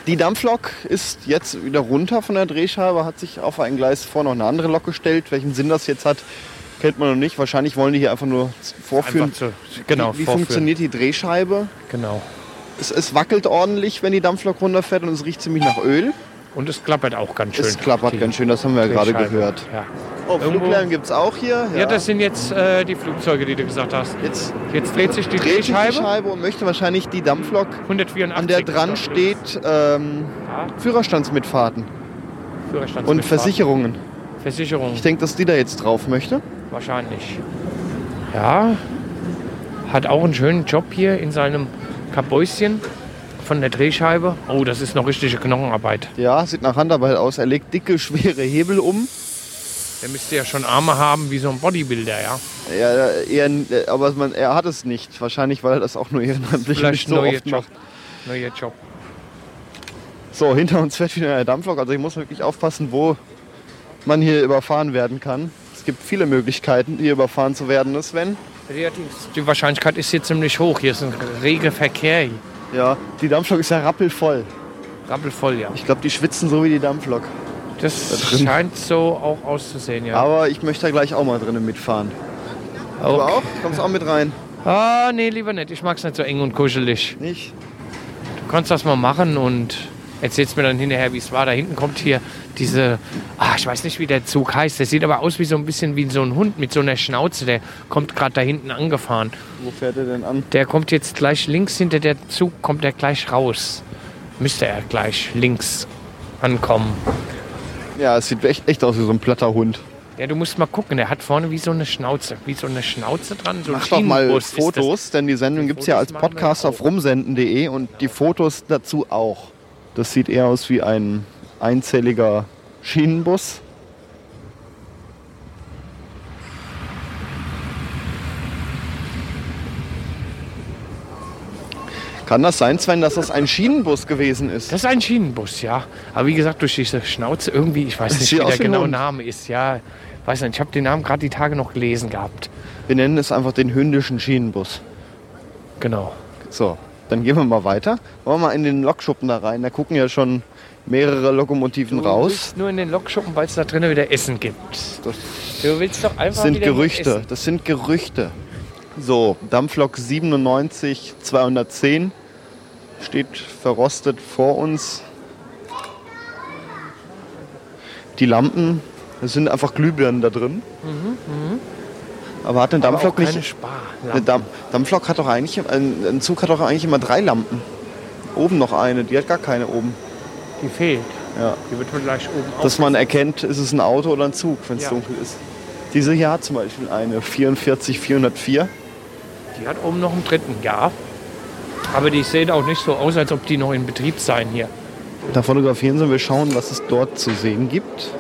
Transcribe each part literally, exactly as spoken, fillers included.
Die Dampflok ist jetzt wieder runter von der Drehscheibe, hat sich auf ein Gleis vor noch eine andere Lok gestellt. Welchen Sinn das jetzt hat, kennt man noch nicht. Wahrscheinlich wollen die hier einfach nur vorführen. Einfach zu, genau, wie wie vorführen. Funktioniert die Drehscheibe? Genau. Es, es wackelt ordentlich, wenn die Dampflok runterfährt und es riecht ziemlich nach Öl. Und es klappert auch ganz schön. Es klappert ganz schön, das haben wir ja gerade gehört. Ja. Oh, Fluglärm gibt es auch hier. Ja, ja das sind jetzt äh, die Flugzeuge, die du gesagt hast. Jetzt, jetzt dreht sich die dreht Drehscheibe. Sich die Scheibe und möchte wahrscheinlich die Dampflok, hundertvierundachtzig, an der dran steht, ähm, ja. Führerstandsmitfahrten. Führerstandsmitfahrten. Und Versicherungen. Versicherungen. Ich denke, dass die da jetzt drauf möchte. Wahrscheinlich. Ja, hat auch einen schönen Job hier in seinem Kabäuschen. Von der Drehscheibe. Oh, das ist noch richtige Knochenarbeit. Ja, sieht nach Handarbeit aus. Er legt dicke, schwere Hebel um. Der müsste ja schon Arme haben wie so ein Bodybuilder, ja? Ja, eher, aber man, er hat es nicht. Wahrscheinlich, weil er das auch nur ehrenamtlich nicht so oft Job. macht. Neuer Job. So, hinter uns fährt wieder eine Dampflok. Also ich muss wirklich aufpassen, wo man hier überfahren werden kann. Es gibt viele Möglichkeiten, hier überfahren zu werden, Sven. Die Wahrscheinlichkeit ist hier ziemlich hoch. Hier ist ein reger Verkehr. Ja, die Dampflok ist ja rappelvoll. Rappelvoll, ja. Ich glaube, die schwitzen so wie die Dampflok. Das da scheint so auch auszusehen, ja. Aber ich möchte da gleich auch mal drinnen mitfahren. Okay. Du auch? Kommst auch mit rein? Ah, nee, lieber nicht. Ich mag es nicht so eng und kuschelig. Nicht? Du kannst das mal machen und erzählst mir dann hinterher, wie es war. Da hinten kommt hier diese, ah, ich weiß nicht, wie der Zug heißt. Der sieht aber aus wie so ein bisschen wie so ein Hund mit so einer Schnauze. Der kommt gerade da hinten angefahren. Wo fährt er denn an? Der kommt jetzt gleich links hinter der Zug, kommt er gleich raus. Müsste er gleich links ankommen. Ja, es sieht echt, echt aus wie so ein platter Hund. Ja, du musst mal gucken. Der hat vorne wie so eine Schnauze. Wie so eine Schnauze dran. So Mach doch mal Fotos, denn die Sendung gibt es ja als Podcast auf rumsenden punkt de und die Fotos dazu auch. Das sieht eher aus wie ein einzelliger Schienenbus. Kann das sein, Sven, dass das ein Schienenbus gewesen ist? Das ist ein Schienenbus, ja. Aber wie gesagt, durch diese Schnauze irgendwie, ich weiß nicht, wie der genaue Name ist. Ja, weiß nicht, ich habe den Namen gerade die Tage noch gelesen gehabt. Wir nennen es einfach den hündischen Schienenbus. Genau. So, dann gehen wir mal weiter. Wollen wir mal in den Lokschuppen da rein. Da gucken ja schon mehrere Lokomotiven du raus. Du willst nur in den Lokschuppen, weil es da drinnen wieder Essen gibt. Das du willst doch einfach sind wieder Gerüchte. Essen. Das sind Gerüchte. So, Dampflok siebenundneunzig zweihundertzehn steht verrostet vor uns. Die Lampen, das sind einfach Glühbirnen da drin. Mhm, mh. Aber hat eine Dampflok Aber auch keine nicht? Sparlampen. Eine Damp Dampflok hat doch eigentlich, ein, ein Zug hat doch eigentlich immer drei Lampen. Oben noch eine, die hat gar keine oben. Die fehlt. Ja. Die wird man gleich oben auf. Dass man erkennt, ist es ein Auto oder ein Zug, wenn es ja. dunkel ist. Diese hier hat zum Beispiel eine vierundvierzig vierhundertvier. Die hat oben noch einen dritten, ja. Aber die sehen auch nicht so aus, als ob die noch in Betrieb seien hier. Da fotografieren sie, wir schauen, was es dort zu sehen gibt.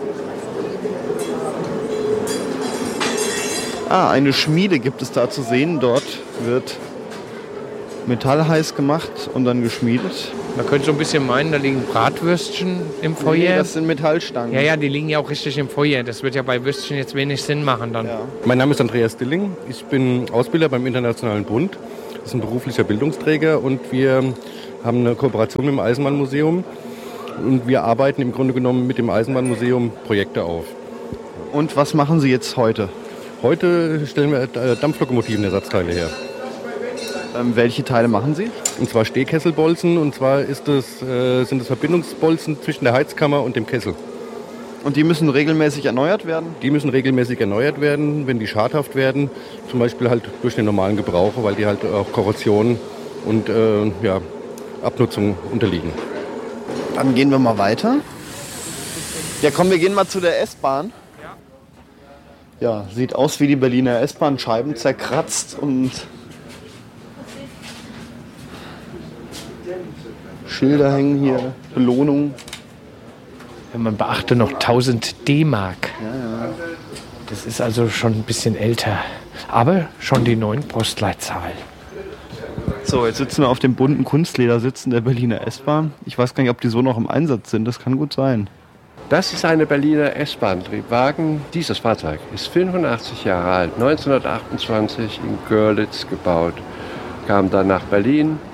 Ah, eine Schmiede gibt es da zu sehen. Dort wird Metall heiß gemacht und dann geschmiedet. Man könnte so ein bisschen meinen, da liegen Bratwürstchen im Feuer. Nee, das sind Metallstangen. Ja, ja, die liegen ja auch richtig im Feuer. Das wird ja bei Würstchen jetzt wenig Sinn machen dann. Ja. Mein Name ist Andreas Dilling. Ich bin Ausbilder beim Internationalen Bund. Das ist ein beruflicher Bildungsträger und wir haben eine Kooperation mit dem Eisenbahnmuseum. Und wir arbeiten im Grunde genommen mit dem Eisenbahnmuseum Projekte auf. Und was machen Sie jetzt heute? Heute stellen wir Dampflokomotivenersatzteile her. Ähm, welche Teile machen Sie? Und zwar Stehkesselbolzen. Und zwar ist das, äh, sind das Verbindungsbolzen zwischen der Heizkammer und dem Kessel. Und die müssen regelmäßig erneuert werden? Die müssen regelmäßig erneuert werden, wenn die schadhaft werden. Zum Beispiel halt durch den normalen Gebrauch, weil die halt auch Korrosion und äh, ja, Abnutzung unterliegen. Dann gehen wir mal weiter. Ja komm, wir gehen mal zu der S-Bahn. Ja, sieht aus wie die Berliner S-Bahn, Scheiben zerkratzt und Schilder hängen hier, Belohnung. Wenn man beachte, noch tausend D-Mark. Ja, ja. Das ist also schon ein bisschen älter. Aber schon die neuen Postleitzahl. So, jetzt sitzen wir auf dem bunten Kunstledersitzen der Berliner S-Bahn. Ich weiß gar nicht, ob die so noch im Einsatz sind. Das kann gut sein. Das ist eine Berliner S-Bahn-Triebwagen. Dieses Fahrzeug ist fünfundachtzig Jahre alt, neunzehnhundertachtundzwanzig in Görlitz gebaut. Kam dann nach Berlin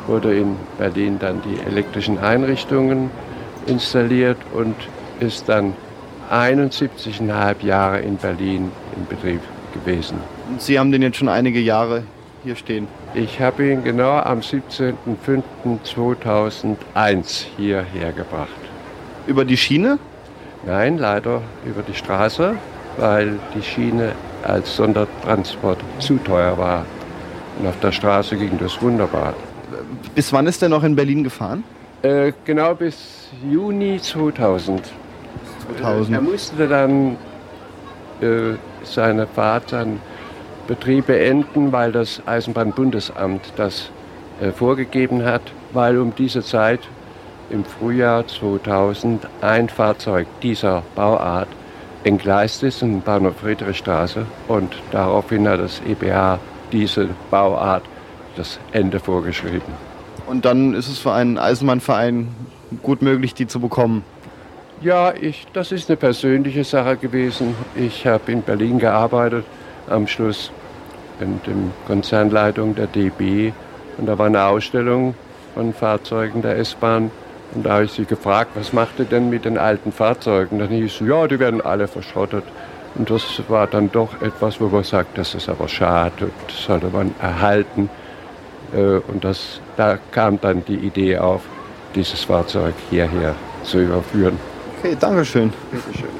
wurde in Berlin dann die elektrischen Einrichtungen installiert und ist dann einundsiebzig Komma fünf Jahre in Berlin in Betrieb gewesen. Und Sie haben den jetzt schon einige Jahre hier stehen? Ich habe ihn genau am siebzehnten fünften zweitausendeins hierher gebracht. Über die Schiene? Nein, leider über die Straße, weil die Schiene als Sondertransport zu teuer war. Und auf der Straße ging das wunderbar. Bis wann ist er noch in Berlin gefahren? Äh, genau bis Juni zweitausend. zweitausend. Äh, er musste dann äh, seine Fahrt an Betrieb beenden, weil das Eisenbahnbundesamt das äh, vorgegeben hat, weil um diese Zeit im Frühjahr zweitausend ein Fahrzeug dieser Bauart entgleist ist in Bahnhof Friedrichstraße und daraufhin hat das E B H diese Bauart das Ende vorgeschrieben. Und dann ist es für einen Eisenbahnverein gut möglich, die zu bekommen? Ja, ich, das ist eine persönliche Sache gewesen. Ich habe in Berlin gearbeitet, am Schluss in der Konzernleitung der D B. Und da war eine Ausstellung von Fahrzeugen der S-Bahn. Und da habe ich sie gefragt, was macht ihr denn mit den alten Fahrzeugen? Dann hieß es, ja, die werden alle verschrottet. Und das war dann doch etwas, wo man sagt, das ist aber schade, das sollte man erhalten. Und das, da kam dann die Idee auf, dieses Fahrzeug hierher zu überführen. Okay, danke schön. Bitte schön.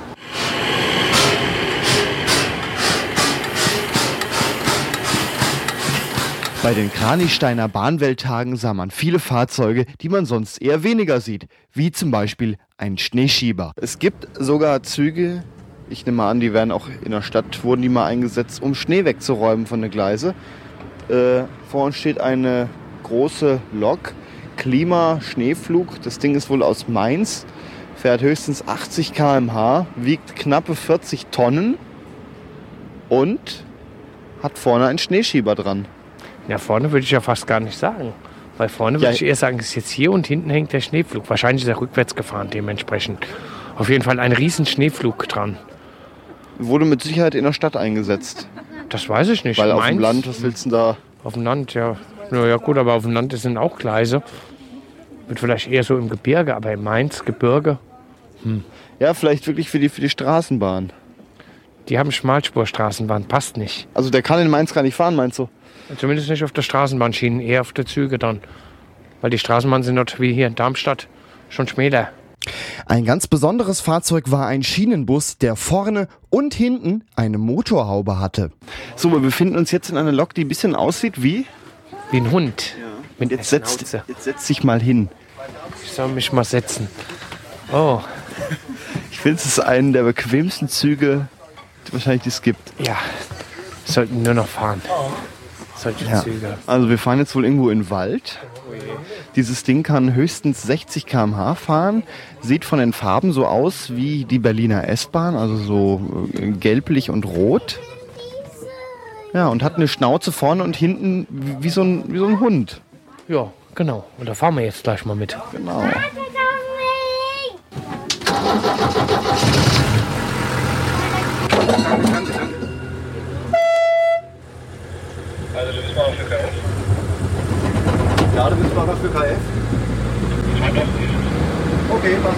Bei den Kranichsteiner Bahnwelttagen sah man viele Fahrzeuge, die man sonst eher weniger sieht, wie zum Beispiel einen Schneeschieber. Es gibt sogar Züge, ich nehme an, die werden auch in der Stadt, wurden die mal eingesetzt, um Schnee wegzuräumen von den Gleise. Äh, vor uns steht eine große Lok, Klima-Schneeflug. Das Ding ist wohl aus Mainz, fährt höchstens achtzig Kilometer pro Stunde, wiegt knappe vierzig Tonnen und hat vorne einen Schneeschieber dran. Ja, vorne würde ich ja fast gar nicht sagen. Weil vorne würde ja, ich eher sagen, es ist jetzt hier und hinten hängt der Schneeflug. Wahrscheinlich ist er rückwärts gefahren dementsprechend. Auf jeden Fall ein riesen Schneeflug dran. Wurde mit Sicherheit in der Stadt eingesetzt. Das weiß ich nicht. Weil auf Mainz, dem Land, was willst du denn da? Auf dem Land, ja. Na ja gut, aber auf dem Land sind auch Gleise. Wird vielleicht eher so im Gebirge, aber in Mainz, Gebirge. Hm. Ja, vielleicht wirklich für die, für die Straßenbahn. Die haben Schmalspurstraßenbahn, passt nicht. Also der kann in Mainz gar nicht fahren, meinst du? Zumindest nicht auf der Straßenbahnschiene, eher auf der Züge dann. Weil die Straßenbahnen sind dort wie hier in Darmstadt schon schmäler. Ein ganz besonderes Fahrzeug war ein Schienenbus, der vorne und hinten eine Motorhaube hatte. So, wir befinden uns jetzt in einer Lok, die ein bisschen aussieht wie... Wie ein Hund. Ja. Mit jetzt, setzt, jetzt setz dich mal hin. Ich soll mich mal setzen. Oh. Ich finde, es ist einer der bequemsten Züge, die wahrscheinlich die es gibt. Ja, wir sollten nur noch fahren. Solche ja. Züge. Also wir fahren jetzt wohl irgendwo in den Wald. Dieses Ding kann höchstens sechzig Kilometer pro Stunde fahren. Sieht von den Farben so aus wie die Berliner S-Bahn, also so gelblich und rot. Ja, und hat eine Schnauze vorne und hinten wie so ein, wie so ein Hund. Ja, genau. Und da fahren wir jetzt gleich mal mit. Genau. Also du bist mal für K F? Ja, du bist mal für K F? Okay, passt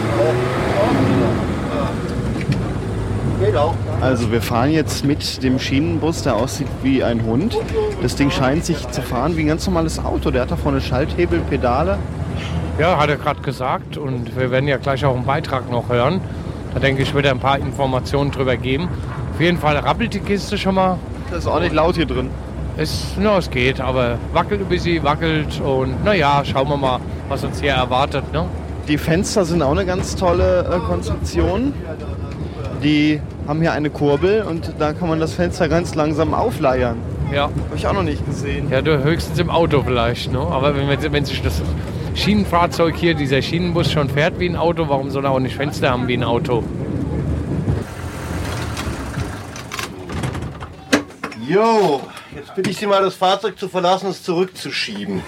auch. Geht auch. Also wir fahren jetzt mit dem Schienenbus, der aussieht wie ein Hund. Das Ding scheint sich zu fahren wie ein ganz normales Auto. Der hat da vorne Schalthebel, Pedale. Ja, hat er gerade gesagt. Und wir werden ja gleich auch einen Beitrag noch hören. Da denke ich, wird er ein paar Informationen drüber geben. Auf jeden Fall rappelt die Kiste schon mal. Das ist auch nicht laut hier drin. Es, no, es geht, aber wackelt ein bisschen, wackelt und naja, schauen wir mal, was uns hier erwartet. Ne? Die Fenster sind auch eine ganz tolle äh, Konstruktion. Die haben hier eine Kurbel und da kann man das Fenster ganz langsam aufleiern. Ja. Habe ich auch noch nicht gesehen. Ja, du höchstens im Auto vielleicht, ne? Aber wenn, wenn sich das Schienenfahrzeug hier, dieser Schienenbus schon fährt wie ein Auto, warum soll er auch nicht Fenster haben wie ein Auto? Jo, jetzt bitte ich Sie mal, das Fahrzeug zu verlassen und es zurückzuschieben.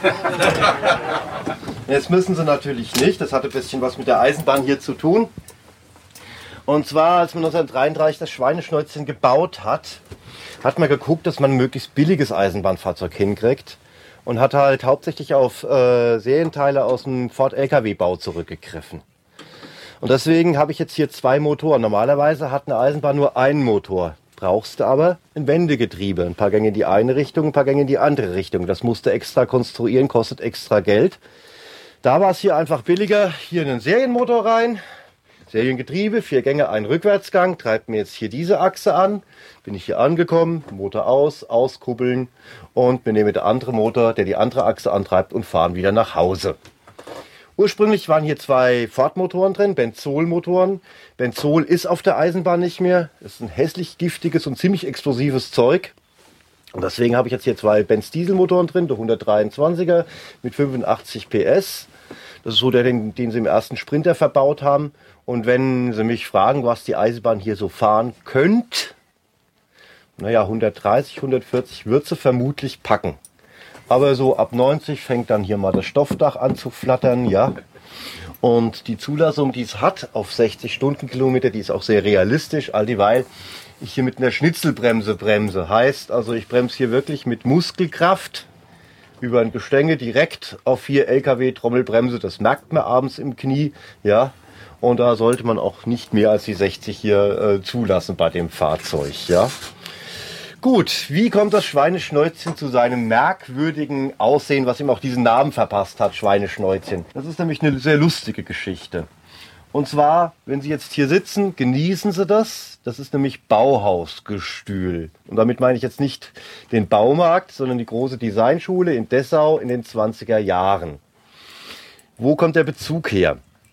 Jetzt müssen Sie natürlich nicht, das hat ein bisschen was mit der Eisenbahn hier zu tun. Und zwar, als man neunzehnhundertdreiunddreißig das Schweineschnäuzchen gebaut hat, hat man geguckt, dass man ein möglichst billiges Eisenbahnfahrzeug hinkriegt. und hat halt hauptsächlich auf äh, Serienteile aus dem Ford-L K W-Bau zurückgegriffen. Und deswegen habe ich jetzt hier zwei Motoren. Normalerweise hat eine Eisenbahn nur einen Motor. Brauchst du aber ein Wendegetriebe. Ein paar Gänge in die eine Richtung, ein paar Gänge in die andere Richtung. Das musst du extra konstruieren, kostet extra Geld. Da war es hier einfach billiger. Hier einen Serienmotor rein. Seriengetriebe, vier Gänge, ein Rückwärtsgang. Treibt mir jetzt hier diese Achse an. Bin ich hier angekommen, Motor aus, auskuppeln. Und wir nehmen den anderen Motor, der die andere Achse antreibt und fahren wieder nach Hause. Ursprünglich waren hier zwei Ford-Motoren drin, Benzol-Motoren. Benzol ist auf der Eisenbahn nicht mehr. Das ist ein hässlich giftiges und ziemlich explosives Zeug. Und deswegen habe ich jetzt hier zwei Benz-Diesel-Motoren drin, der hundertdreiundzwanziger mit fünfundachtzig P S. Das ist so der, den, den sie im ersten Sprinter verbaut haben. Und wenn Sie mich fragen, was die Eisenbahn hier so fahren könnte, naja, hundertdreißig, hundertvierzig wird sie vermutlich packen. Aber so ab neunzig fängt dann hier mal das Stoffdach an zu flattern, ja. Und die Zulassung, die es hat auf sechzig Stundenkilometer, die ist auch sehr realistisch, all dieweil ich hier mit einer Schnitzelbremse bremse. Heißt also, ich bremse hier wirklich mit Muskelkraft über ein Gestänge direkt auf vier L K W-Trommelbremse. Das merkt man abends im Knie, ja. Und da sollte man auch nicht mehr als die sechzig hier äh, zulassen bei dem Fahrzeug, ja. Gut, wie kommt das Schweineschnäuzchen zu seinem merkwürdigen Aussehen, was ihm auch diesen Namen verpasst hat, Schweineschnäuzchen? Das ist nämlich eine sehr lustige Geschichte. Und zwar, wenn Sie jetzt hier sitzen, genießen Sie das. Das ist nämlich Bauhausgestühl. Und damit meine ich jetzt nicht den Baumarkt, sondern die große Designschule in Dessau in den zwanziger Jahren. Wo kommt der Bezug her?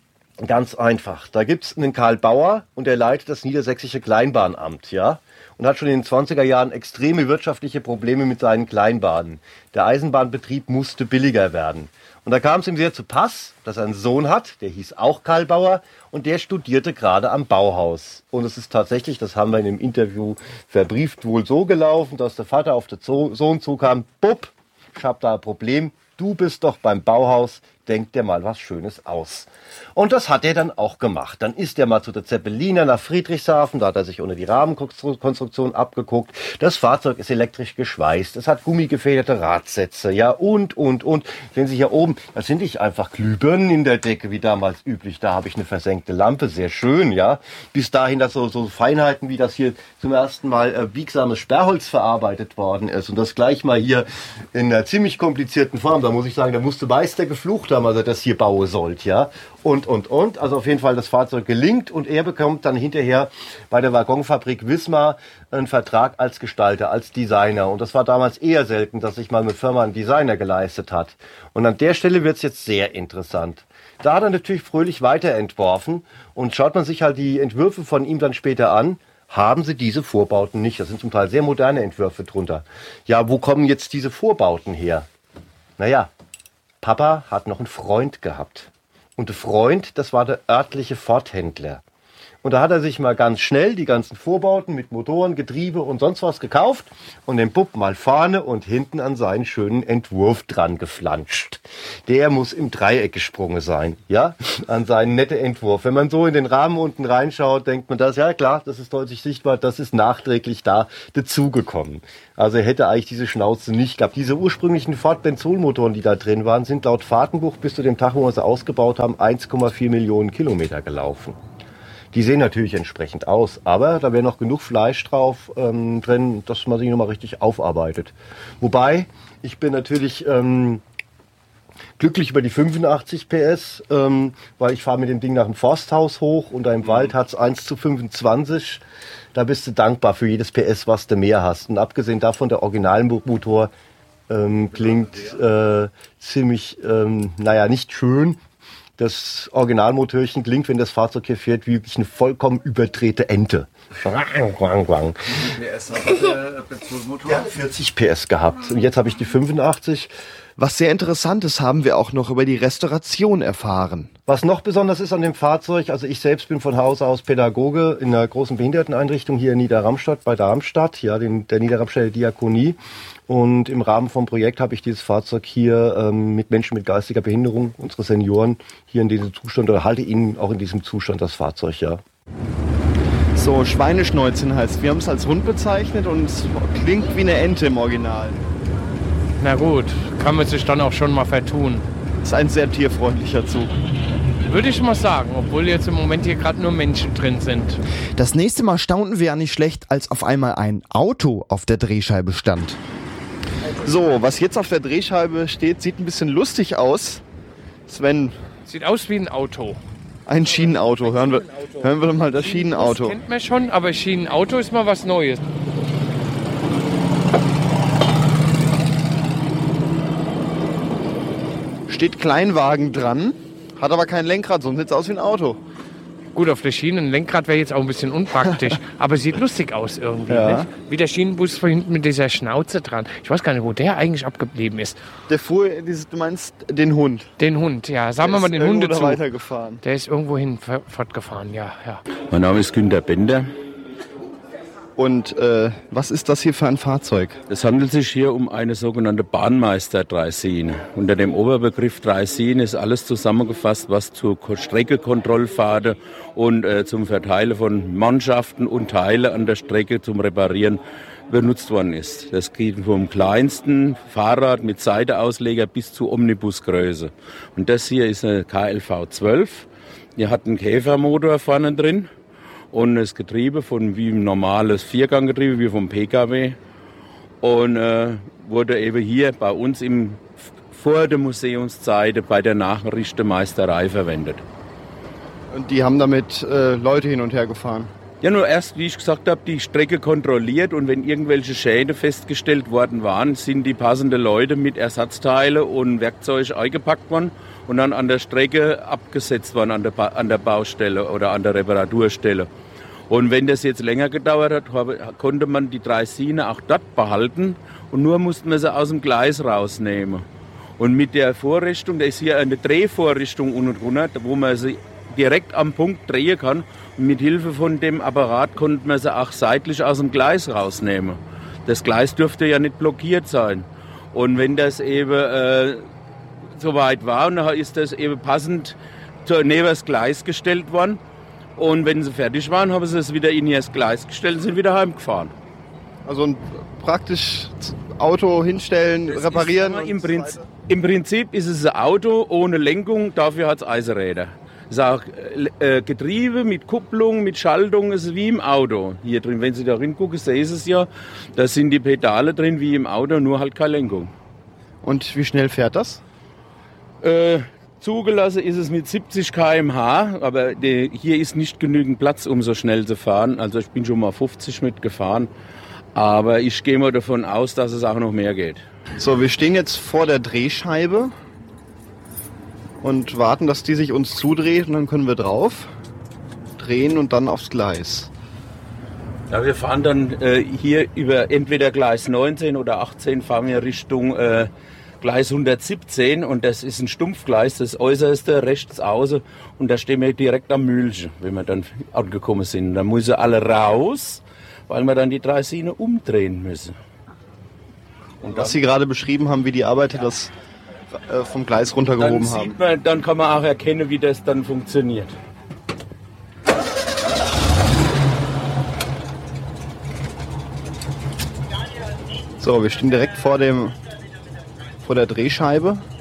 Ganz einfach. Da gibt es einen Karl Bauer und der leitet das Niedersächsische Kleinbahnamt, ja? Und hat schon in den zwanziger Jahren extreme wirtschaftliche Probleme mit seinen Kleinbahnen. Der Eisenbahnbetrieb musste billiger werden. Und da kam es ihm sehr zu Pass, dass er einen Sohn hat, der hieß auch Karl Bauer und der studierte gerade am Bauhaus. Und es ist tatsächlich, das haben wir in dem Interview verbrieft, wohl so gelaufen, dass der Vater auf den Sohn zukam, Bub, ich hab da ein Problem, du bist doch beim Bauhaus, denk dir mal was Schönes aus. Und das hat er dann auch gemacht. Dann ist er mal zu der Zeppeliner nach Friedrichshafen, da hat er sich unter die Rahmenkonstruktion abgeguckt. Das Fahrzeug ist elektrisch geschweißt, es hat gummigefederte Radsätze, ja, und, und, und. Sehen Sie hier oben, das sind nicht einfach Glühbirnen in der Decke, wie damals üblich. Da habe ich eine versenkte Lampe, sehr schön, ja. Bis dahin, dass so, so Feinheiten, wie das hier zum ersten Mal äh, biegsames Sperrholz verarbeitet worden ist. Und das gleich mal hier in einer ziemlich komplizierten Form. Da muss ich sagen, da musste Meister geflucht haben, als er das hier bauen sollte, ja. Und, und, und. Also auf jeden Fall, das Fahrzeug gelingt und er bekommt dann hinterher bei der Waggonfabrik Wismar einen Vertrag als Gestalter, als Designer. Und das war damals eher selten, dass sich mal eine Firma einen Designer geleistet hat. Und an der Stelle wird es jetzt sehr interessant. Da hat er natürlich fröhlich weiterentworfen und schaut man sich halt die Entwürfe von ihm dann später an, haben sie diese Vorbauten nicht. Das sind zum Teil sehr moderne Entwürfe drunter. Ja, wo kommen jetzt diese Vorbauten her? Naja, Papa hat noch einen Freund gehabt. Und der Freund, das war der örtliche Ford-Händler. Und da hat er sich mal ganz schnell die ganzen Vorbauten mit Motoren, Getriebe und sonst was gekauft und den Bub mal vorne und hinten an seinen schönen Entwurf dran geflanscht. Der muss im Dreieck gesprungen sein, ja, an seinen netten Entwurf. Wenn man so in den Rahmen unten reinschaut, denkt man das, ja klar, das ist deutlich sichtbar, das ist nachträglich da dazugekommen. Also er hätte eigentlich diese Schnauze nicht gehabt. Diese ursprünglichen Ford-Benzol-Motoren, die da drin waren, sind laut Fahrtenbuch bis zu dem Tag, wo wir sie ausgebaut haben, eins Komma vier Millionen Kilometer gelaufen. Die sehen natürlich entsprechend aus, aber da wäre noch genug Fleisch drauf ähm, drin, dass man sich nochmal richtig aufarbeitet. Wobei, ich bin natürlich ähm, glücklich über die fünfundachtzig P S, ähm, weil ich fahre mit dem Ding nach dem Forsthaus hoch und da im Wald hat es eins zu fünfundzwanzig. Da bist du dankbar für jedes P S, was du mehr hast. Und abgesehen davon, der Originalmotor ähm, klingt äh, ziemlich, ähm, naja, nicht schön. Das Originalmotörchen klingt, wenn das Fahrzeug hier fährt, wie eine vollkommen überdrehte Ente. Wie viel P S hat der Benzolmotor? Ja, vierzig P S gehabt. Und jetzt habe ich die fünfundachtzig. Was sehr Interessantes haben wir auch noch über die Restauration erfahren. Was noch besonders ist an dem Fahrzeug, also ich selbst bin von Hause aus Pädagoge in einer großen Behinderteneinrichtung hier in Niederramstadt bei Darmstadt, ja, den, der Niederramstädter Diakonie. Und im Rahmen vom Projekt habe ich dieses Fahrzeug hier ähm, mit Menschen mit geistiger Behinderung, unsere Senioren, hier in diesem Zustand, oder halte ihnen auch in diesem Zustand das Fahrzeug, ja. So, Schweineschnäuzchen heißt, wir haben es als Hund bezeichnet und es klingt wie eine Ente im Original. Na gut, kann man sich dann auch schon mal vertun. Das ist ein sehr tierfreundlicher Zug. Würde ich mal sagen, obwohl jetzt im Moment hier gerade nur Menschen drin sind. Das nächste Mal staunten wir ja nicht schlecht, als auf einmal ein Auto auf der Drehscheibe stand. So, was jetzt auf der Drehscheibe steht, sieht ein bisschen lustig aus. Sven. Sieht aus wie ein Auto. Ein Schienenauto. Hören wir, hören wir mal das Schienenauto. Das kennt man schon, aber Schienenauto ist mal was Neues. Steht Kleinwagen dran, hat aber kein Lenkrad, sonst sieht es aus wie ein Auto. Gut, auf der Schiene ein Lenkrad wäre jetzt auch ein bisschen unpraktisch, aber sieht lustig aus irgendwie. Ja. Nicht? Wie der Schienenbus von hinten mit dieser Schnauze dran. Ich weiß gar nicht, wo der eigentlich abgeblieben ist. Der fuhr, du meinst den Hund? Den Hund, ja. Sagen wir mal den Hund dazu. Weitergefahren. Der ist irgendwo hin fortgefahren, ja, ja. Mein Name ist Günter Bender. Und äh, was ist das hier für ein Fahrzeug? Es handelt sich hier um eine sogenannte Bahnmeister-Draisine. Unter dem Oberbegriff Draisine ist alles zusammengefasst, was zur Streckenkontrollfahrten und äh, zum Verteilen von Mannschaften und Teile an der Strecke zum Reparieren benutzt worden ist. Das geht vom kleinsten Fahrrad mit Seiteausleger bis zu Omnibusgröße. Und das hier ist eine K L V zwölf. Die hat einen Käfermotor vorne drin. Und das Getriebe von wie ein normales Vierganggetriebe, wie vom P K W. Und äh, wurde eben hier bei uns im, vor der Museumszeit bei der Nachrichtenmeisterei verwendet. Und die haben damit äh, Leute hin und her gefahren? Ja, nur erst, wie ich gesagt habe, die Strecke kontrolliert. Und wenn irgendwelche Schäden festgestellt worden waren, sind die passenden Leute mit Ersatzteile und Werkzeug eingepackt worden und dann an der Strecke abgesetzt worden, an der, ba- an der Baustelle oder an der Reparaturstelle. Und wenn das jetzt länger gedauert hat, habe, konnte man die Draisine auch dort behalten und nur mussten wir sie aus dem Gleis rausnehmen. Und mit der Vorrichtung, da ist hier eine Drehvorrichtung unten drunter, wo man sie direkt am Punkt drehen kann. Und mit Hilfe von dem Apparat konnte man sie auch seitlich aus dem Gleis rausnehmen. Das Gleis dürfte ja nicht blockiert sein. Und wenn das eben äh, soweit war, und dann ist das eben passend neben das Gleis gestellt worden. Und wenn sie fertig waren, haben sie es wieder in ihr Gleis gestellt und sind wieder heimgefahren. Also ein praktisch Auto hinstellen, das reparieren? Ist, im, Prinzip, Im Prinzip ist es ein Auto ohne Lenkung, dafür hat es Eisenräder. Es ist auch äh, Getriebe mit Kupplung, mit Schaltung, es ist wie im Auto. Hier drin, wenn Sie da hingucken, sehen Sie es ja, da sind die Pedale drin wie im Auto, nur halt keine Lenkung. Und wie schnell fährt das? Äh, Zugelassen ist es mit siebzig Kilometer pro Stunde, aber die, hier ist nicht genügend Platz, um so schnell zu fahren. Also ich bin schon mal fünfzig mitgefahren, aber ich gehe mal davon aus, dass es auch noch mehr geht. So, wir stehen jetzt vor der Drehscheibe und warten, dass die sich uns zudreht und dann können wir drauf drehen und dann aufs Gleis. Ja, wir fahren dann äh, hier über entweder Gleis neunzehn oder achtzehn, fahren wir Richtung äh, Gleis hundertsiebzehn und das ist ein Stumpfgleis, das äußerste rechts außen und da stehen wir direkt am Mühlchen, wenn wir dann angekommen sind. Da müssen alle raus, weil wir dann die Draisine umdrehen müssen. Und was Sie gerade beschrieben haben, wie die Arbeiter ja. das äh, vom Gleis runtergehoben dann haben. Sieht man, dann kann man auch erkennen, wie das dann funktioniert. So, wir stehen direkt vor dem vor der Drehscheibe.